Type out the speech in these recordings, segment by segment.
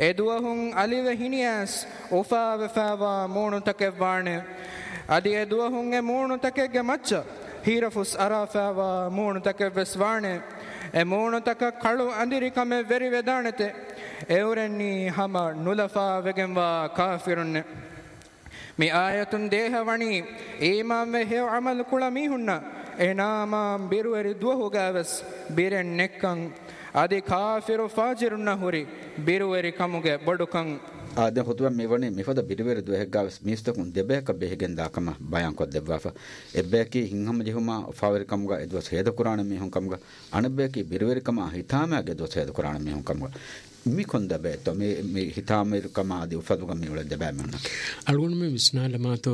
eduahun alive hinias ufaave fawa moonu takevwane adi eduahun e moonu takege macca hirafus arafawa moonu takeveswane e moonu taka kalu andiri kame veri vedanete eurenni hama nulafa vegenwa kafirunne mi ayatun dehavani imam ve hev amal kula mihunna enamam birueri duhugaves biren nekkan adi kafiru fajirunna huri birueri kamuge bodukan ආදෙන් හොතුව මෙවනේ මෙපද බිරිවර දුහෙක් ගාවස් මිස්තකුන් දෙබේක බෙහෙගෙන් දාකම බයන් කොත් දෙබ්වාෆා එබ්බේකි හින්හම ජෙහුමා ෆාවර කම්ගා එදවස් හේද කුරාණ මෙහුන් කම්ගා අනබ්බේකි බිරිවර කම හිතාමගේ දොස් හේද කුරාණ මෙහුන් කම්ගා mi konda beto me hitame kama di ufadu kami wala deba manna algon me visnala mato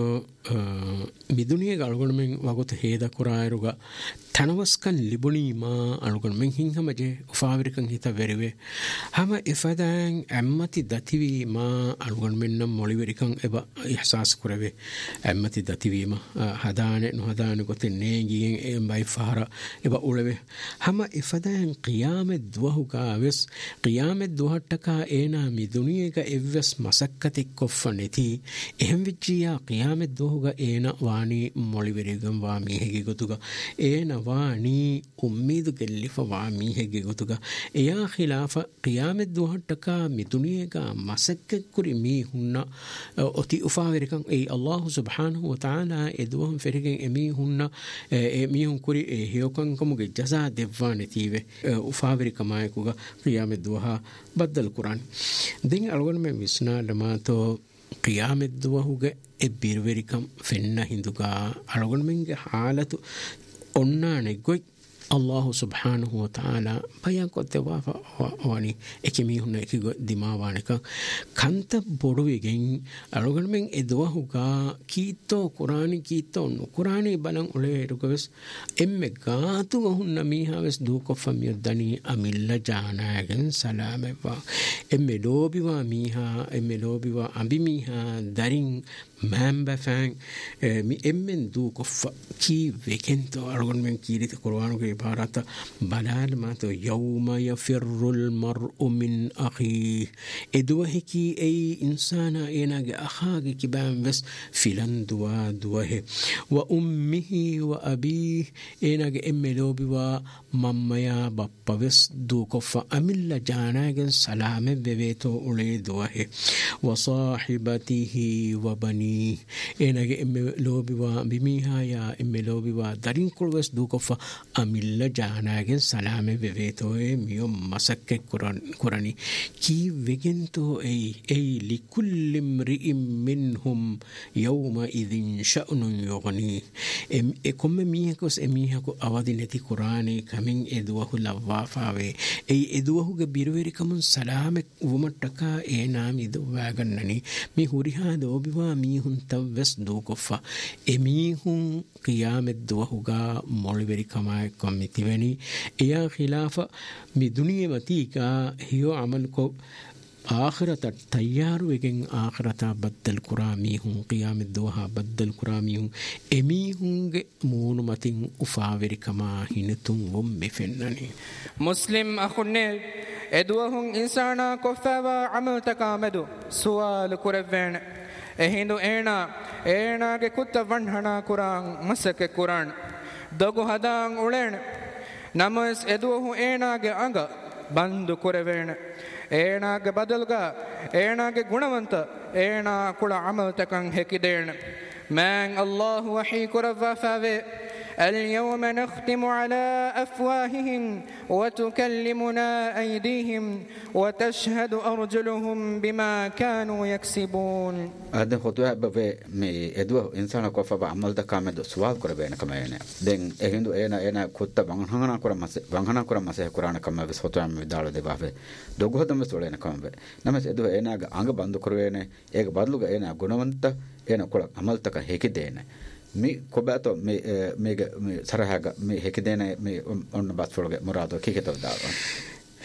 miduniye algon men wagot heda kurairuga tanawaskan libuni ma algon men hinhama je ufavirikan hita verive hama ifadan ammati dativi ma algon men nam moliverikan eba ihsas kurave ammati dativi ma hadane no hadane gote negiyen e bai fara eba ulave hama ifadan qiyamet duhuga ves qiyamet දුහට්ටකා ඒනා මිදුනියක එව්වස් මසක්කතික් කොෆ්ෆනෙති එහෙම් විච්චියා qiyamet දුහුග ඒන වානි මොලිවෙරිගම් වා මීහෙගේ ගොතුග ඒන වානි උම්මීදු ගෙල්ලිෆ වා මීහෙගේ ගොතුග එයා ඛිලාෆ qiyamet දුහට්ටකා මිදුනියක මසක්ක කුරි මීහුන්න ඔති උෆාවෙරිකම් ඒ අල්ලාහ් සුබ්හානහු වතාලා එදුවම් ෆෙරිගෙන් එමීහුන්න එමීහුන් කුරි හියොකන් කමුගේ ජසා දෙවවානෙතිවේ උෆාවෙරිකමයිකුග qiyamet දුහා بدل القرآن دين ألوان من وسنا لما تو قيام الدوهوغ إبيروريكم فينا هندوغا ألوان من حالة أننا نقول الله سبحانه وتعالى بيان قد وافا واني اكمي هنا اكي دماء وانكا كانت برويگين ألوان من إدوهوغا كيتو قرآني كيتو قرآني بلان أولي ركوز إمي غاتو هنا ميها وس دوكو فميرداني أميلا جاناگن سلامة وا إمي لوبي وا ميها إمي لوبي وا أمبي ميها دارين مهمبا فان مي إمن دوكو كي ويكنتو ألوان من كيريت قرآنو كي عبارة بلال ما تو يوم يفر المرء من أخيه إدوهكي أي إنسان إناج أخاك كبان بس فلان دوه وأمه وأبيه إناج إملوبي وماما يا بابا بس دوكو فأمل جاناج سلام ببيتو أولي دوه وصاحبته وبنيه إناج إملوبي وبميها يا إملوبي ودارين كل بس دوكو فأمل جاناگن سلام بویتوه میو مسک قرآنی کی وگنتو ای لكل امرئ منهم يومئذ شأن يغني کم میهکوس میهکو اوادی نتی قرآنی کمین ادوه لوافاوه ای ادوه گ بیروری کمون سلام ومٹکا ای نام ادو واگننی می هوریها دو بیوا میهن توس دو کفا میهن قیامت دوه گ مولوری کمای کمیتیونی ایا خلاف می دنیا متیکا هیو عمل کو آخرت تیار وگن آخرت بدل قرامی ہوں قیامت دوہا بدل قرامی ہوں امی ہوں مون متن افاور کما ہنتم وم بفننی مسلم اخنے ادوہم انسانا کفوا عمل تکامدو سوال کروین اہندو اینا کے کت ونہنا قرآن مسک قرآن دگو ہدان اڑین نمس ادوہم اینا کے انگ بند کروین ಏನಾಗೆ ಬದಲ್ಗ ಏನಾಗೆ ಗುಣವಂತ ಏನ ಕುಳ ಅಮಲ್ ತಕಂಗ್ ಹೆಕಿದೇಣ ಮ್ಯಾಂಗ್ ಅಲ್ಲಾಹು ವಹಿ ಕುರವಾಫಾವೆ اليوم نختم على أفواههم وتكلمنا أيديهم وتشهد أرجلهم بما كانوا يكسبون هذا خطوة بفي مي إدوه إنسان كوفا بعمل دكامل سوال كربنا كما يعني دين إهندو أنا كنت بانغنا كرا مسه كرانا كما بس خطوة مدارة دبافه دوغو دم سولنا كما به نمس إدوه أنا عنگ باندو كربنا إيك بدلوغ أنا غنوانت أنا كرا عمل تك هيك دينا mi kobato me sarahaga me hekidena me on basfolge murado kiketo dawa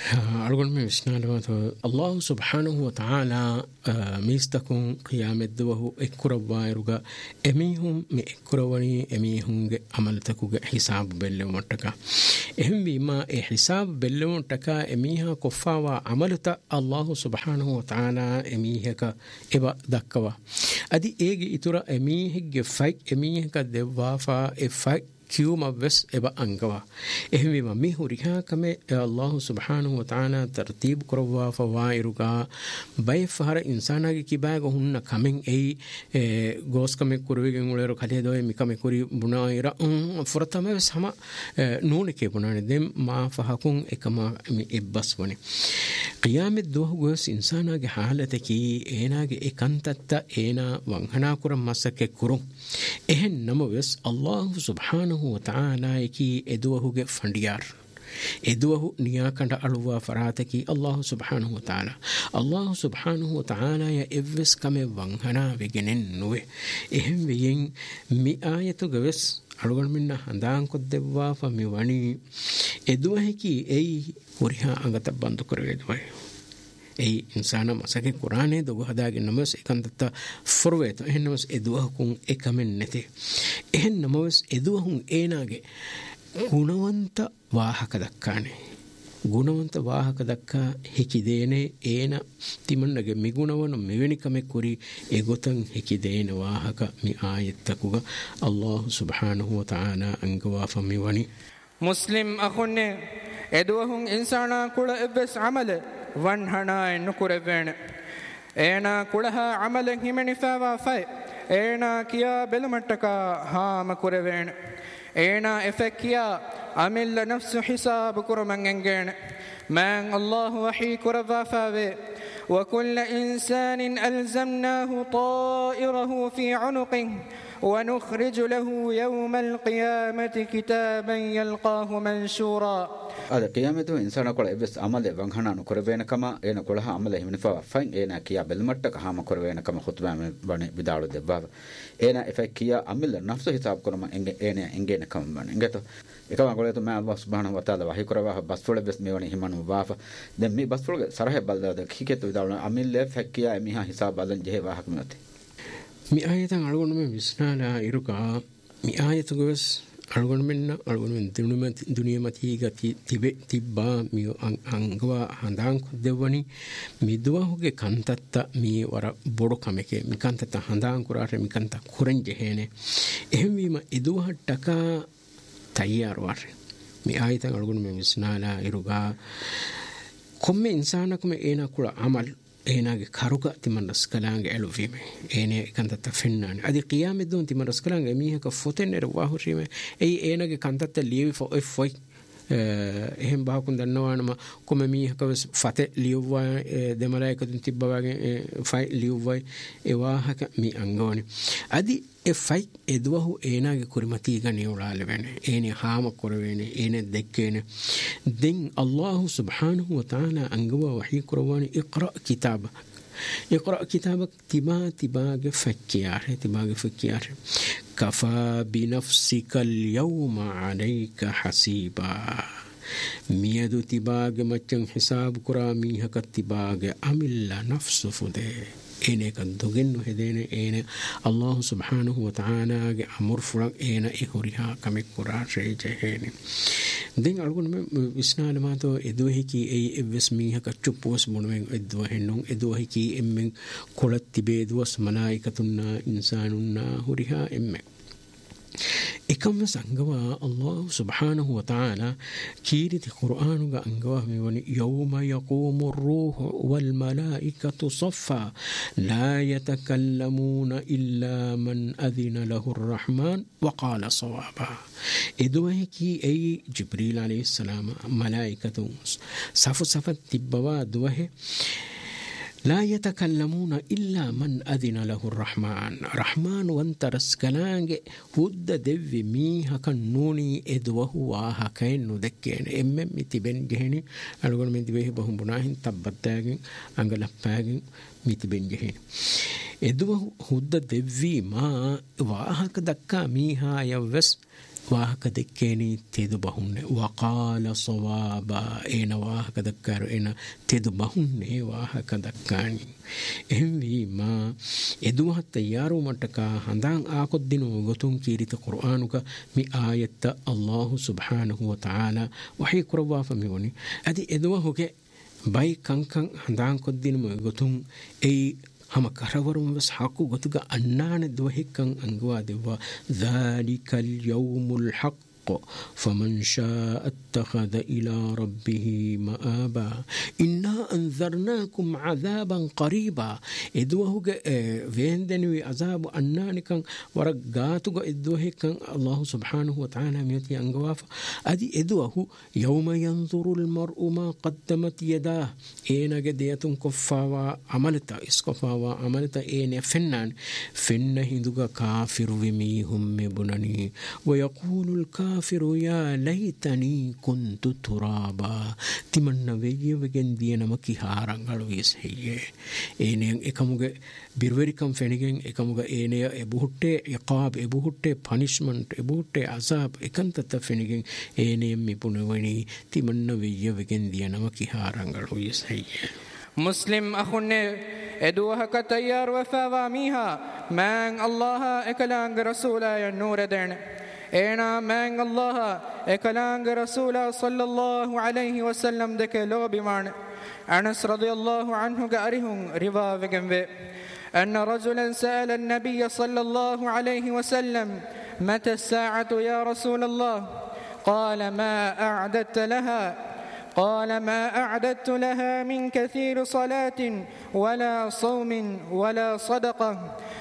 أقول من وسنالمات الله سبحانه وتعالى ميستكون قيام الدوه إكرب وايرجا أميهم مإكروني أميهم عملتكوا حساب باللومتكا إهم بما حساب باللومتكا أميها كفا وعملت الله سبحانه وتعالى أميهك إبا دكوا أدي إيجي إتورا أميهك فايك أميهك دبافا إفايك كيوما بس إبا أنقوا إهم بما ميهوريها كما الله سبحانه وتعالى ترتيب كروا فوائرغا باي فهر إنسانا كي باغ هن كمن أي غوس كم كرويغن ولرو خليه دوي ميكم كوري بنايرا فرتما بس هما نونك بنان دم ما فهكون إكما إبس بني قيام الدوه غوس إنسانا كي حالتكي إينا كي إكانتتا إينا وانهنا كرم مسك كرو إهن نمو بس الله سبحانه وتعالى كي إدوه فنديار إدوه نياكند ألوا فراتكي الله سبحانه وتعالى الله سبحانه وتعالى يا إفس كم وانهنا بجنن نوه إهم بين مئة غوس ألوغن منا هندان كدوا فميواني إدوه كي أي وريها أنغت بندو كروي دوه أي إنسان مسك قرآن دوغ هداك النمس إكانت فرويت إهن نمس إدوهكم إكمن نتي إهن نمس إدوههم إيناك غنوانت واحك دكاني غنوانت واحك دكا هكيديني إينا تمنّك ميغنوان ميونيكم كوري إغوتن هكيدين واحك مي آيتكوغ الله سبحانه وتعالى أنقوا فميواني مسلم أخوني إدوهم إنسانا كل إبس عمل ونهنا نكربين إنا كلها عمل همني فوا في إنا كيا بلمتكا هام كربين إنا إفكيا عمل نفس حساب كرمانجين من الله وحي كربا فاوي وكل إنسان ألزمناه طائره في عنقه ونخرج له يوم القيامة كتابا يلقاه منشورا هذا قيامته إنسان كل إبس عمله وانهنا نكربين كما إنا كلها عمله من فوا فين إنا كيا بالمرتك هام كربين كما خطبة من بني بدارو دباب إنا إفكيا عمل نفسه حساب كرما إنا إنجينا كم بني إنجتو إكما قولتو ما الله سبحانه وتعالى وحي كربا بسفول بس ميوني همانو وافا دم مي بسفول سرح بالدا كيكتو بدارو عمل فكيا ميها حساب بدن جه واحد منته مي آية أرغون من بسنا إيروكا مي آية غوس أرغون من دنيا متيجا تبا مي أنغوا هندان كدواني مي دواه كانتتا مي ورا بورو كمكه مي كانتتا هندان كراره مي كانتا كورن جهنه إهم ما إدوها تكا تيار وار مي آية أرغون من بسنا إيروكا كم إنسانكم إينا كلا عمل إيناك كاروكا تمنرس كلانج ألوفيمه إينه كانت تفنان أدي قيام الدون تمنرس كلانج ميها كفتن رواه ريمه أي إيناك كانت تليوي فوي إهم باكون دنوانما كم ميها كبس فتى ليووا دملاك تنتبه فاي ليووا إيواها مي أنغوني أدي إفاي إدوه إيناك كريمتي غنيولا لبنه إينه هام كروينه إينه دكينه دين الله سبحانه وتعالى أنغوا وحي كرواني اقرأ كتابك تباغ فكيار كفى بنفسك اليوم عليك حسيبا ميادو تباغ مچن حساب كرامي هك تباغ عمل نفس فده إنه كدوغن هدين إنه الله سبحانه وتعالى أمر فرق إنه إخوريها كم كرار شيء جهني دين أقول بسنا لما تو إدوه كي أي إبسمي هك تشوبوس بنوين إدوه نون إدوه كي إمن كلت تبيد وس ملائكتنا إنساننا هوريها إمن إكم سانغوا الله سبحانه وتعالى كيرت القرآن غانغوا يوم يقوم الروح والملائكة صفا لا يتكلمون إلا من أذن له الرحمن وقال صوابا إدوه كي أي جبريل عليه السلام ملائكة صف تبوا دوه لا يتكلمون إلا من أذن له الرحمن وانترس كلانج ود دف ميها كنوني إدوه واها كين ندكين إمم متبين جهني أقول من دبيه بهم بناهن تبتاجين أنجل باجين متبين جهني إدوه ود دف ما واها كدكا ميها يوس ವಾಹಕ ದೆಕ್ಕೇನಿ ತೆದು ಬಹುನ್ನೆ ವಕಾಲ ಸವಾಬ ಏನ ವಾಹಕ ದಕ್ಕಾರು ಏನ ತೆದು ಬಹುನ್ನೆ ವಾಹಕ ದಕ್ಕಾಣಿ ಎಹ್ವೀಮ ಎದುವ ತಯ್ಯಾರು ಮಟ್ಟಕ ಹಂದಾಂ ಆಕೊದ್ದಿನು ಗೊತುಂ ಕೀರಿತ ಕುರ್ಆನುಕ ಮಿ ಆಯತ್ತ ಅಲ್ಲಾಹು ಸುಬ್ಹಾನಹು ವ ತಆಲಾ ವಹಿ ಕುರವಾಫ ಮಿವನಿ ಅದಿ ಎದುವ ಹುಗೆ ಬೈ ಕಂಕಂ ಹಂದಾಂ ಕೊದ್ದಿನು ಗೊತುಂ ಏಯ್ ಹಮ ಕರವರುಂ ವಸ್ ಹಾಕು ಗೊತುಗ ಅಣ್ಣಾನೆ ದ್ವಹಿಕ್ಕಂ ಅಂಗುವಾ ದೆವ್ವ ذಾಲಿಕಲ್ ಯೌಮುಲ್ ಹಕ್ فمن شاء اتخذ إلى ربه مآبا إنا أنذرناكم عذابا قريبا إدوه ويندنوي عذاب أنانكا ورقاتك إدوه كان الله سبحانه وتعالى ميتي أنقواف أدي إدوه يوم ينظر المرء ما قدمت يداه إينا قديتم كفا وعملتا إسكفا وعملتا إينا فنان هندوك كافر وميهم مبنني ويقول الكافر يا ليتني كنت ترابا تمنى ويجي وجن دينا مكي هارانغالو يسهيه إنين إكموجا بيروريكم فينيجين إكموجا إنيا إبوهتة عقاب إبوهتة punishment إبوهتة عذاب إكنت تفينيجين إنيا ميبونويني تمنى ويجي وجن دينا مكي هارانغالو يسهيه مسلم أخونا إدوها كتيار وفاوا ميها من الله إكلانغ رسولا النور دين إنا من الله إكلانغ رسولا صلى الله عليه وسلم دك لو بمان أنس رضي الله عنه قارهم روا وجنبه أن رجلا سأل النبي صلى الله عليه وسلم متى الساعة يا رسول الله قال ما أعددت لها قال ما أعددت لها من كثير صلاة ولا صوم ولا صدقة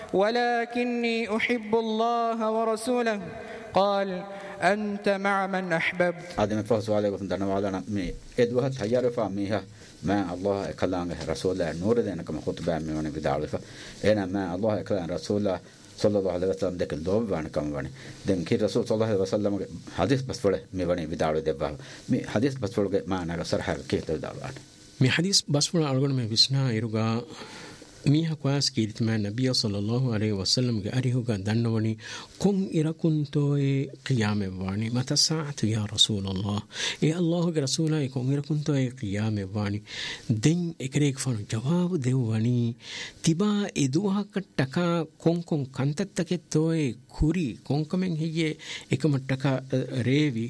ولكني أحب الله ورسوله قال أنت مع من أحببت هذا من فوز عليه وسلم دنوالنا مي إدوها تيار فاميها ما الله كلامه رسول الله نور دينك ما خطبة من بدعوة أنا ما الله كلام رسول الله صلى الله عليه وسلم دك اللوب وانا كم وانا دم كي رسول صلى الله عليه وسلم حديث بس فله مي وانا بدعوة دبا مي حديث بس فله ما أنا صرح كيف تدعوة مي حديث بس فله أرجون مي بسنا يروجا ميها كواس كيرت ما النبي صلى الله عليه وسلم قاريه قدنوني كم إركنتوي قيام واني متى الساعة يا رسول الله يا الله رسوله كم إركنتوي قيام واني دين إكريك فان جواب دواني تبا إدوها كتكا كون كنتتكتوي كوري كون كمن هي إكمتكا ريفي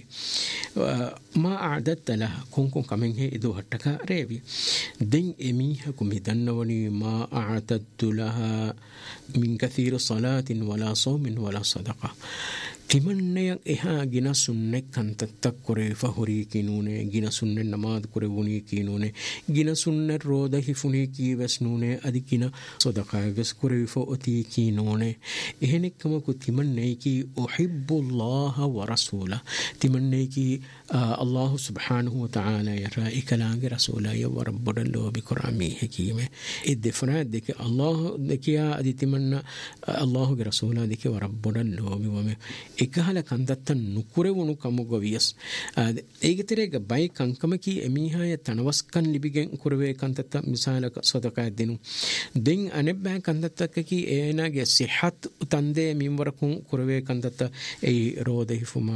ما أعددت لها كون كمن هي إدوها تكا ريفي دين إميها كم دنوني ما أعتدت لها من كثير صلاة ولا صوم ولا صدقة تمنى إها جنا سنة كانت تذكره فهري كينونه جنا سنة نماذ كربوني كينونه جنا سنة روده فني كي بسنونه أدي جنا صدقة بس كره فأتي كينونه إهنك كم كتمنى كي أحب الله ورسوله تمنى كي الله سبحانه وتعالى يرى كلام رسوله ورب الله بكرامه كيمه الدفرات دك الله دك يا أدي تمنى الله رسوله دك ورب الله بومه إكهلا كندت نكره ونكمو غويس إيجتريك باي كنكمكي أميها يتنوس كان لبيجن كروي كندت مثالك صدقة دينو دين أنبه كندت كي أنا جسحت تندى ميموركون كروي كندت أي روده فما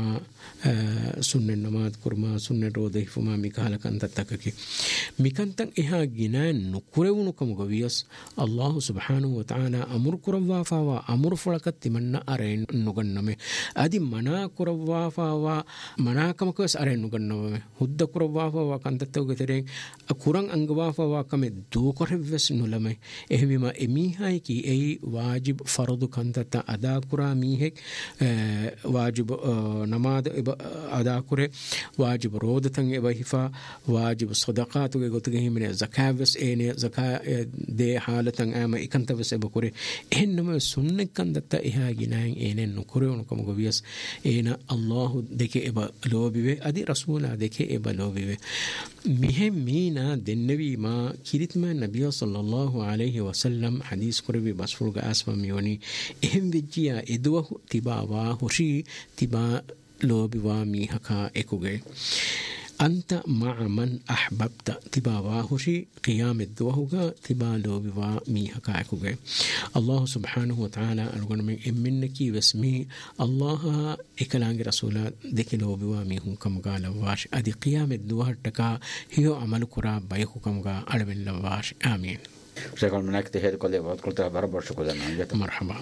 سنة نماذ كرما سنة روده فما ميكهلا كندت كي ميكنتن إها جنان نكره ونكمو غويس الله سبحانه وتعالى أمر كروا فوا أمر فلكت تمنى أرين نغنمه أدي منا كروا فوا منا كم كوس أرين نغنمه هود كروا فوا كندت وقترين كوران أنغوا فوا كم دو كرهوس نلمه إهما إميها كي أي واجب فرض كندت أدا كرا ميهك واجب نماذ أدا كره واجب رود تنگ بهفا واجب صدقات وقتره من زكاة بس إني زكاة ده حالة أما إكنت بس بكره إنما سنة كندت إها جناين إن نكره ونكم غبيس إن الله دك إبا لوبيه أدي رسول دك إبا لوبيه مهم مينا دنبي ما كيرت ما النبي صلى الله عليه وسلم حديث قربي بسفرق أسمى ميوني إهم بجيا إدوه تبا وهشي تبا لوبي وامي هكا إكوغي أنت مع من أحببت تبا واهشي قيام الدوهوغا تبا لو بوا ميها كايكوغا الله سبحانه وتعالى ألغن من إمنكي واسمي الله إكلانج رسولا ديك لو بوا ميهم كم قال واش أدي قيام الدوهر تكا هيو عمل كرا بايكو كم قال ألمن لواش آمين شكرا منك تهيد كل وقت قلت بربر شكرا مرحبا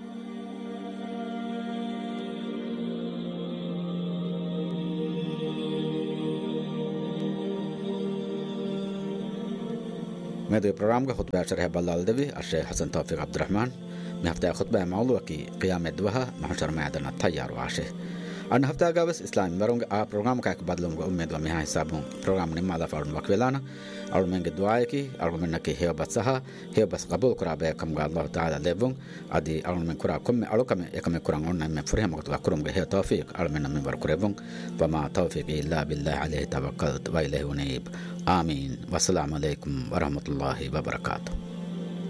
مدوي برنامج خطبة شرح بلال دبي الشيخ حسن توفيق عبد الرحمن من هفتة خطبة موضوع كي قيام الدوها محشر معدنا التيار وعشه أنا هفتة جابس إسلام برونج برنامج كاك بدلهم أمد ومها حسابهم برنامج نما ذا فارن وكيلانا أول من الدعاء أول من كي هي بسها هي بس قبول كرابة كم قال الله تعالى لبون أدي أول من كرا كم أول كم يكمل كرانون من فرهم وقت كرم هي توفيق أول من بركربون فما توفيق إلا بالله عليه توكلت وإليه ونيب آمين والسلام عليكم ورحمة الله وبركاته.